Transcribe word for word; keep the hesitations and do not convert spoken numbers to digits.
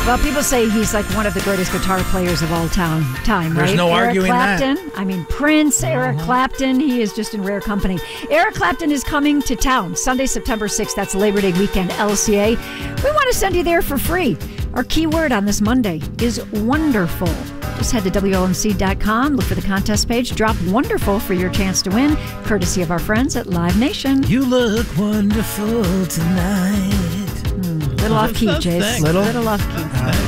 Well, people say he's like one of the greatest guitar players of all time, time There's right? no Eric arguing Clapton. that. I mean, Prince, Eric Uh-huh. Clapton. He is just in rare company. Eric Clapton is coming to town Sunday, September sixth. That's Labor Day weekend, L C A. We want to send you there for free. Our key word on this Monday is wonderful. Just head to W L M C dot com, look for the contest page, drop wonderful for your chance to win, courtesy of our friends at Live Nation. You look wonderful tonight. Hmm, little off key, Jace. Little? Little off key.